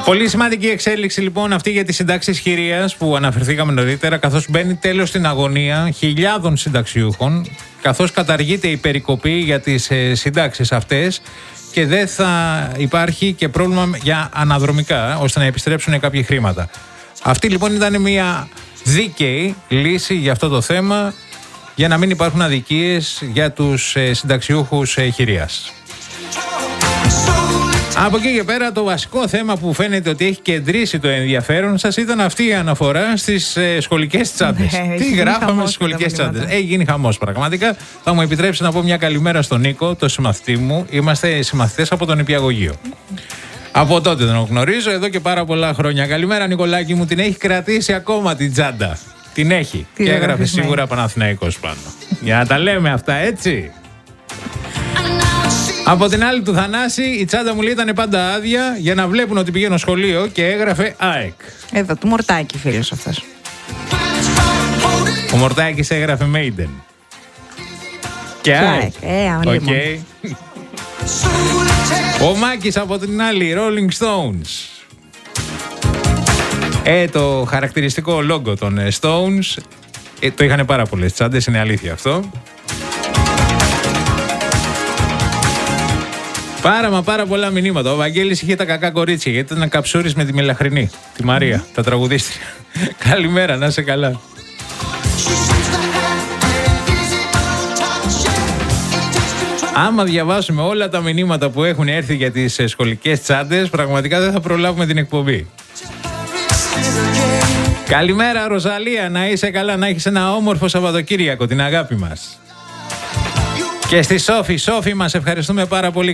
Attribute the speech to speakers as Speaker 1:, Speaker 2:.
Speaker 1: Πολύ σημαντική εξέλιξη λοιπόν αυτή για τις συντάξεις χειρίας που αναφερθήκαμε νωρίτερα, καθώς μπαίνει τέλος στην αγωνία χιλιάδων συνταξιούχων, καθώς καταργείται η περικοπή για τις συντάξεις αυτές και δεν θα υπάρχει και πρόβλημα για αναδρομικά, ώστε να επιστρέψουν κάποια χρήματα. Αυτή λοιπόν ήταν μια δίκαιη λύση για αυτό το θέμα, για να μην υπάρχουν αδικίες για τους συνταξιούχους χειρίας. Από εκεί και πέρα το βασικό θέμα που φαίνεται ότι έχει κεντρήσει το ενδιαφέρον σας ήταν αυτή η αναφορά στις σχολικές τσάντες. Τι γράφαμε στις σχολικές τσάντες. Έχει γίνει χαμός πραγματικά. Θα μου επιτρέψει να πω μια καλημέρα στον Νίκο, τον συμμαθητή μου. Είμαστε συμμαθητές από τον Νηπιαγωγείο. Από τότε τον γνωρίζω, εδώ και πάρα πολλά χρόνια. Καλημέρα Νικολάκη μου, την έχει κρατήσει ακόμα την τσάντα. Την έχει. Και έγραφε σίγουρα Παναθηναϊκός πάνω. Για να τα λέμε αυτά, έτσι. Από την άλλη του Θανάση, η τσάντα μου λέει ήταν πάντα άδεια για να βλέπουν ότι πηγαίνω σχολείο και έγραφε ΑΕΚ.
Speaker 2: Εδώ, του Μορτάκη φίλος αυτός.
Speaker 1: Ο Μορτάκης έγραφε Maiden. Και ΑΕΚ. Okay. Ο Μάκης από την άλλη, Rolling Stones. Το χαρακτηριστικό λόγο των Stones. Το είχαν πάρα πολλές τσάντες, είναι αλήθεια αυτό. Πάρα πολλά μηνύματα. Ο Βαγγέλης είχε τα κακά κορίτσια γιατί ήταν καψούρης με τη Μελαχρινή, τη Μαρία, τα τραγουδίστρια. Καλημέρα, να είσαι καλά. Άμα διαβάσουμε όλα τα μηνύματα που έχουν έρθει για τις σχολικές τσάντες, πραγματικά δεν θα προλάβουμε την εκπομπή. Καλημέρα Ροζαλία, να είσαι καλά, να έχεις ένα όμορφο Σαββατοκύριακο, την αγάπη μας. Και στη Σόφη, μας ευχαριστούμε πάρα πολύ.